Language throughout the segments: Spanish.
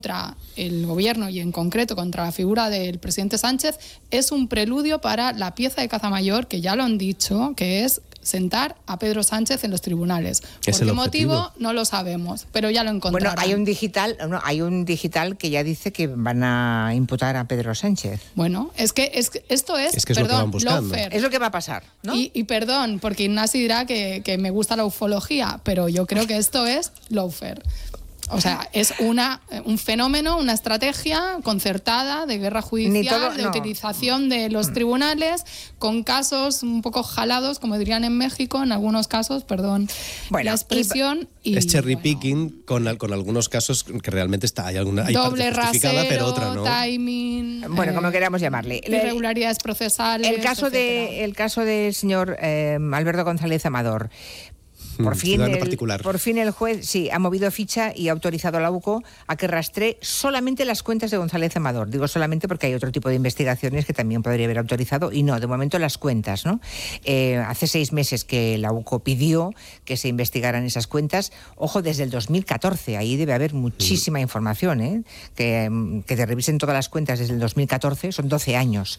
contra el gobierno y en concreto contra la figura del presidente Sánchez es un preludio para la pieza de caza mayor, que ya lo han dicho, que es sentar a Pedro Sánchez en los tribunales. ¿Por qué motivo? No lo sabemos, pero ya lo encontrarán. Bueno, hay un digital que ya dice que van a imputar a Pedro Sánchez. Bueno, es que esto es perdón, lawfare. Es lo que va a pasar, ¿no? Y perdón, porque Ignasi dirá que me gusta la ufología, pero yo creo que esto es lawfare. O sea, es un fenómeno, una estrategia concertada de guerra judicial, de utilización de los tribunales, con casos un poco jalados, como dirían en México, en algunos casos, perdón, la expresión. Es cherry picking con algunos casos que realmente hay doble rasero, pero otra no. Timing, como queramos llamarle. Irregularidades procesales. El caso del señor Alberto González Amador. Por fin el juez ha movido ficha y ha autorizado a la UCO a que rastree solamente las cuentas de González Amador. Digo solamente porque hay otro tipo de investigaciones que también podría haber autorizado y no, de momento las cuentas, ¿no? Hace 6 meses que la UCO pidió que se investigaran esas cuentas. Ojo, desde el 2014, ahí debe haber muchísima información, que te revisen todas las cuentas desde el 2014, son 12 años.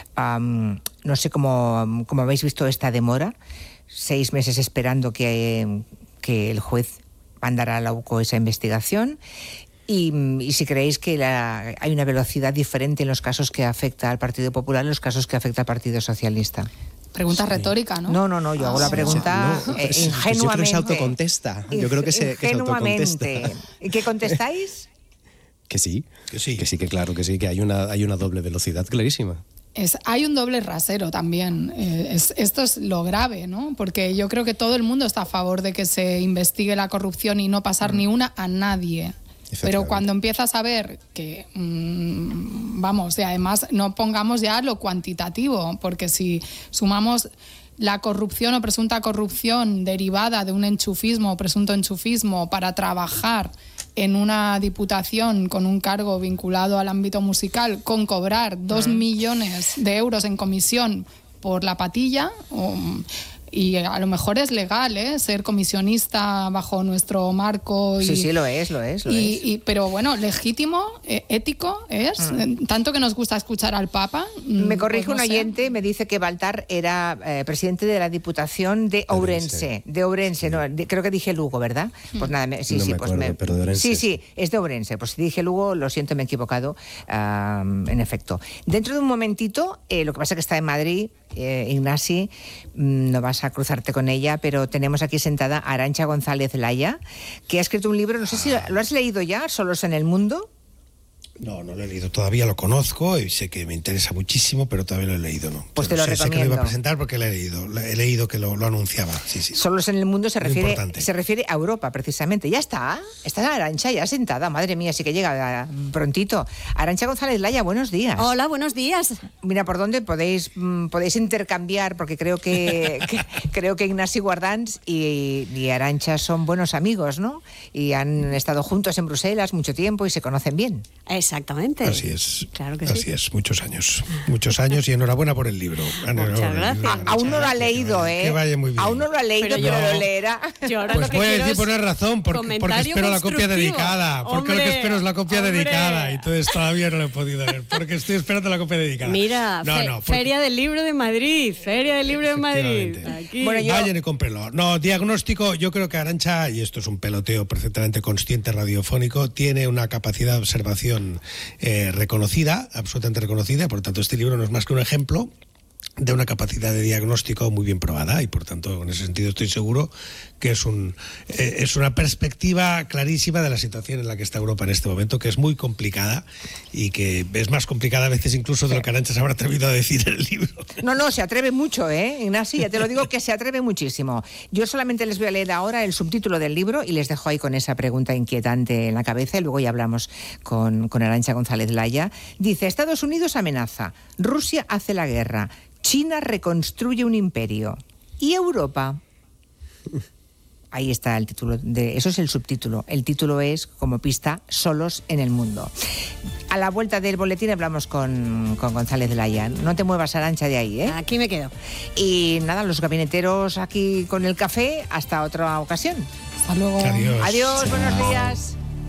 No sé cómo habéis visto esta demora. 6 meses esperando que el juez mandara a la UCO esa investigación y si creéis que hay una velocidad diferente en los casos que afecta al Partido Popular y en los casos que afecta al Partido Socialista. Pregunta retórica, ¿no? No, yo hago la pregunta ingenuamente. Yo creo que se autocontesta. Yo creo que se autocontesta. ¿Y qué contestáis? Que sí, claro que sí, que hay una doble velocidad clarísima. Hay un doble rasero también. Esto es lo grave, ¿no? Porque yo creo que todo el mundo está a favor de que se investigue la corrupción y no pasar ni una a nadie. Pero cuando empiezas a ver que, y además no pongamos ya lo cuantitativo, porque si sumamos la corrupción o presunta corrupción derivada de un enchufismo o presunto enchufismo para trabajar en una diputación con un cargo vinculado al ámbito musical, con cobrar 2 millones de euros en comisión por la patilla, y a lo mejor es legal, ser comisionista bajo nuestro marco. Sí, lo es. Pero bueno, legítimo, ético es, tanto que nos gusta escuchar al Papa. Me corrige un oyente, me dice que Baltar era presidente de la Diputación de Ourense. De Ourense, no, creo que dije Lugo, ¿verdad? Pues nada, pero de Ourense. Sí, es de Ourense. Pues si dije Lugo, lo siento, me he equivocado, en efecto. Dentro de un momentito, lo que pasa es que está en Madrid, Ignasi, no vas a cruzarte con ella, pero tenemos aquí sentada a Arantxa González Laya, que ha escrito un libro, no sé si lo has leído ya, Solos en el Mundo. No lo he leído todavía, lo conozco y sé que me interesa muchísimo, pero todavía lo he leído, ¿no? Pues te lo recomiendo. Sé que lo iba a presentar porque lo he leído que lo anunciaba, sí. Solos en el Mundo se refiere a Europa, precisamente. Ya está Arantxa ya sentada, madre mía, sí que llega prontito. Arantxa González Laya, buenos días. Hola, buenos días. Mira, ¿por dónde podéis intercambiar? Porque creo que Ignasi Guardans y Arantxa son buenos amigos, ¿no? Y han estado juntos en Bruselas mucho tiempo y se conocen bien. Exactamente. Así es. Claro que así sí. Es, muchos años y enhorabuena por el libro. Muchas gracias. Aún no lo ha leído, Que vaya muy bien. Aún no lo ha leído, pero lo leerá. Pues puede decir por una razón, porque espero la copia dedicada. Porque lo que espero es la copia dedicada. Y entonces todavía no lo he podido ver, porque estoy esperando la copia dedicada. Mira, Feria del Libro de Madrid. Aquí. Bueno, vayan y cómprenlo. No, diagnóstico, yo creo que Arantxa, y esto es un peloteo perfectamente consciente radiofónico, tiene una capacidad de observación reconocida, absolutamente reconocida. Por lo tanto, este libro no es más que un ejemplo de una capacidad de diagnóstico muy bien probada y por tanto en ese sentido estoy seguro que es una perspectiva clarísima de la situación en la que está Europa en este momento, que es muy complicada y que es más complicada a veces incluso de lo que Arantxa se habrá atrevido a decir en el libro. No, se atreve mucho, Ignasi, ya te lo digo que se atreve muchísimo. Yo solamente les voy a leer ahora el subtítulo del libro y les dejo ahí con esa pregunta inquietante en la cabeza y luego ya hablamos con Arantxa González Laya. Dice: Estados Unidos amenaza, Rusia hace la guerra, China reconstruye un imperio. ¿Y Europa? Ahí está el título. Eso es el subtítulo. El título es, como pista, Solos en el Mundo. A la vuelta del boletín hablamos con González Laya. No te muevas, Arantxa, de ahí, Aquí me quedo. Y nada, los gabineteros aquí con el café. Hasta otra ocasión. Hasta luego. Adiós. Adiós, buenos días.